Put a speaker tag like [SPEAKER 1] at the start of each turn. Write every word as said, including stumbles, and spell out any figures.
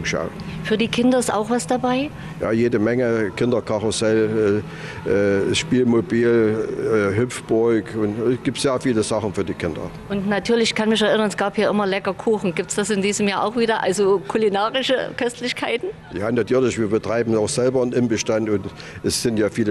[SPEAKER 1] zuschauen.
[SPEAKER 2] Für die Kinder ist auch was dabei?
[SPEAKER 1] Ja, jede Menge Kinderkarussell, äh, äh, Spielmobil, äh, Hüpfburg und es gibt sehr viele Sachen für die Kinder.
[SPEAKER 2] Und natürlich, ich kann mich erinnern, es gab hier immer lecker Kuchen. Gibt es das in diesem Jahr auch wieder, also kulinarische Köstlichkeiten?
[SPEAKER 1] Ja, natürlich, wir betreiben auch selber einen Imbestand und es sind ja viele